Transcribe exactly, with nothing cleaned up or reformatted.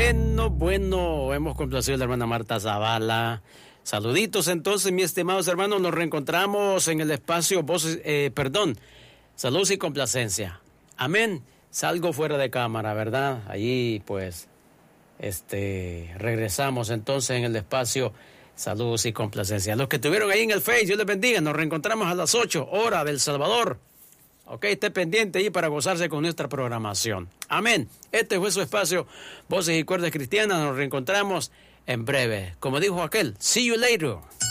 Bueno, bueno, hemos complacido a la hermana Marta Zavala. Saluditos entonces, mis estimados hermanos, nos reencontramos en el espacio Voces, eh, perdón, Salud y Complacencia. Amén. Salgo fuera de cámara, ¿verdad? Allí pues, este, regresamos entonces en el espacio Salud y Complacencia. Los que estuvieron ahí en el Face, Dios les bendiga. Nos reencontramos a las ocho, hora del Salvador. Ok, esté pendiente ahí para gozarse con nuestra programación. Amén. Este fue su espacio, Voces y Cuerdas Cristianas. Nos reencontramos en breve. Como dijo aquel, see you later.